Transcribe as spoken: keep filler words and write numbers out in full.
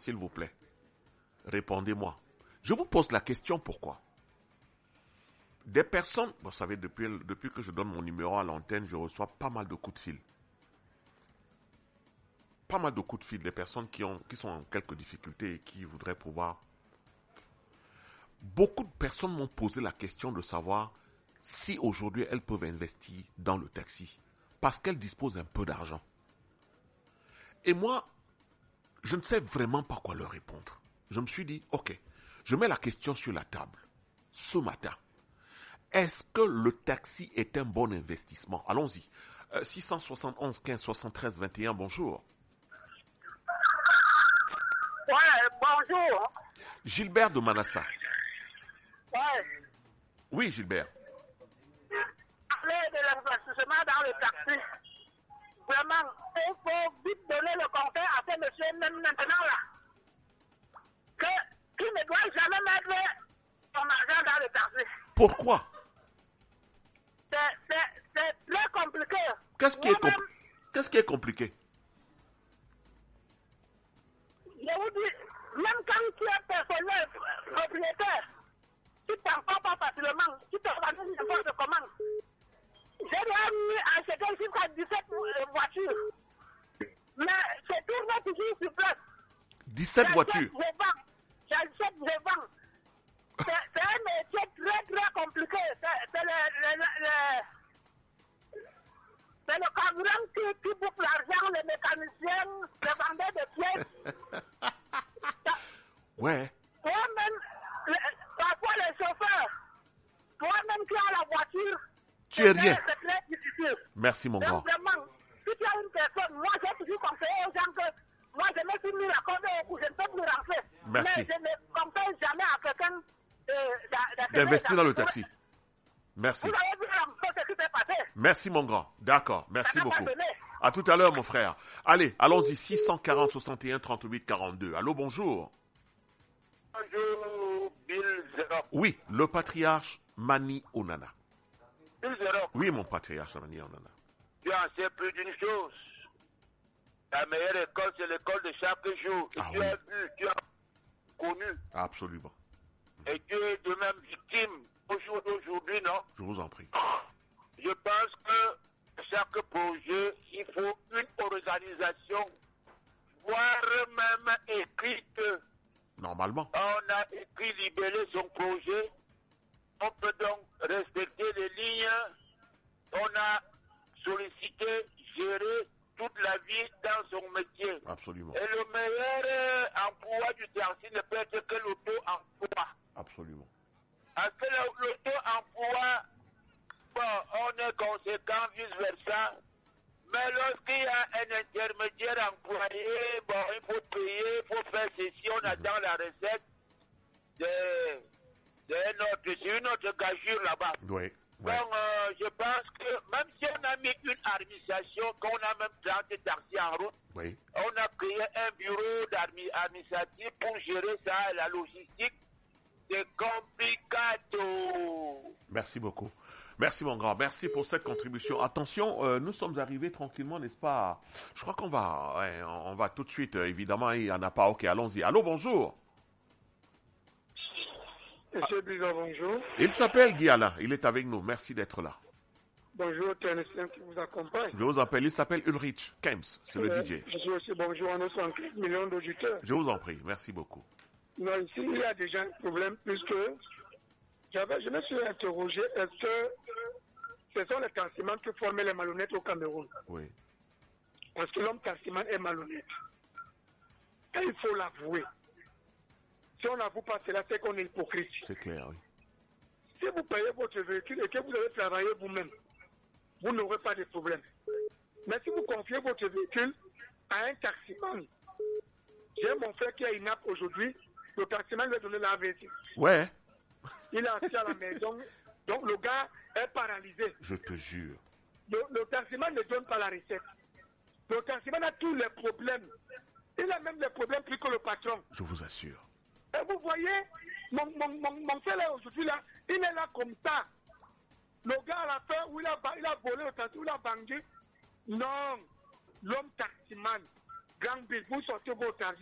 s'il vous plaît. Répondez-moi. Je vous pose la question pourquoi. Des personnes, vous savez, depuis, depuis que je donne mon numéro à l'antenne, je reçois pas mal de coups de fil. Pas mal de coups de fil, des personnes qui, ont, qui sont en quelques difficultés et qui voudraient pouvoir... Beaucoup de personnes m'ont posé la question de savoir si aujourd'hui elles peuvent investir dans le taxi parce qu'elles disposent un peu d'argent. Et moi, je ne sais vraiment pas quoi leur répondre. Je me suis dit, ok, je mets la question sur la table ce matin. Est-ce que le taxi est un bon investissement? Allons-y. Euh, six cent soixante et onze quinze soixante-treize vingt et un, bonjour. Ouais, bonjour. Gilbert de Manassa. Ouais. Oui, Gilbert. Parler de l'investissement dans le taxi. Vraiment, il faut vite donner le conseil à ce monsieur même maintenant là. Que, qu'il ne doit jamais mettre son argent dans le taxi. Pourquoi? C'est, c'est, c'est très compliqué. Qu'est-ce qui, est compl- Qu'est-ce qui est compliqué? Je vous dis, même quand tu es personnel, propriétaire, tu t'en prends pas facilement, tu t'organises n'importe comment. J'ai déjà acheté jusqu'à dix-sept voitures. Mais c'est toujours toujours sur place. dix-sept voitures. Je vends. J'achète, je vends. C'est, c'est un métier très très compliqué. C'est, c'est le, le, le, le, c'est le carburant qui, qui bouffe l'argent, les mécaniciens, les vendeurs de pièces. Ouais. Toi-même, le, parfois les chauffeurs, toi-même qui as la voiture, tu es rien. C'est très difficile. Merci mon grand. Donc vraiment, si tu as une personne, moi j'ai toujours conseillé aux gens que moi je me suis mis la corde au cou, je ne peux plus rentrer. Merci. Mais je ne conseille jamais à quelqu'un euh, d'investir dans le taxi. Merci. Vous avez vu ce qui s'est passé. Merci mon grand. D'accord. Merci beaucoup. À tout à l'heure mon frère. Allez, allons-y. six cent quarante soixante et un trente-huit quarante-deux. Allô, bonjour. Bonjour, Bill Zero. Oui, le patriarche Mani Onana. Bill Zero. Oui, mon patriarche Mani Onana. Tu en sais plus d'une chose. La meilleure école, c'est l'école de chaque jour. Et Ah tu oui. as vu, tu as connu. Absolument. Et tu es de même victime au jour d'aujourd'hui, non? Je vous en prie. Je pense que chaque projet, il faut une organisation, voire même écrite. Normalement. On a écrit libeller son projet. On peut donc respecter les lignes. On a sollicité, géré toute la vie dans son métier. Absolument. Et le meilleur euh, emploi du taxi ne peut être que l'auto-emploi. Absolument. Parce que le- l'auto-emploi, bon, on est conséquent, vice-versa. Mais lorsqu'il y a un intermédiaire employé, bon, il faut payer, il faut faire ceci, on attend la recette. C'est, c'est, notre, c'est une autre gageure là-bas. Oui. oui. Donc, euh, je pense que même si on a mis une administration, qu'on a même trente taxis en route, Oui. on a créé un bureau administratif pour gérer ça, la logistique. C'est complicato. Merci beaucoup. Merci mon grand, merci pour cette contribution. Attention, euh, nous sommes arrivés tranquillement, n'est-ce pas? Je crois qu'on va, ouais, on va tout de suite, euh, évidemment, il n'y en a pas. Ok, allons-y. Allô, bonjour. Monsieur Bizo, bonjour. Il s'appelle Guy Alain, il est avec nous. Merci d'être là. Bonjour, technicien qui vous accompagne. Je vous appelle, il s'appelle Ulrich Kems, c'est le Euh, D J. Je suis aussi bonjour à nos cent quinze millions d'auditeurs. Je vous en prie, merci beaucoup. Non, ici, il y a déjà un problème puisque j'avais, je me suis interrogé, est-ce que ce sont les taximans qui formaient les malhonnêtes au Cameroun? Oui. Parce que l'homme taximan est malhonnête. Et il faut l'avouer. Si on n'avoue pas cela, c'est qu'on est hypocrite. C'est clair, oui. Si vous payez votre véhicule et que vous avez travaillé vous-même, vous n'aurez pas de problème. Mais si vous confiez votre véhicule à un taximan, j'ai mon frère qui a une app aujourd'hui, le taximan lui a donné la véhicule. Ouais, Il est assis à la maison, donc le gars est paralysé. je te jure. Le, le taximan ne donne pas la recette. Le taximan a tous les problèmes. Il a même les problèmes plus que le patron. Je vous assure. Et vous voyez, mon, mon, mon, mon frère là aujourd'hui là, il est là comme ça. Le gars à la fin où il a, il a volé le taxi, où il a bangé. Non, l'homme taximan, grand bill, vous sortez vos taxis.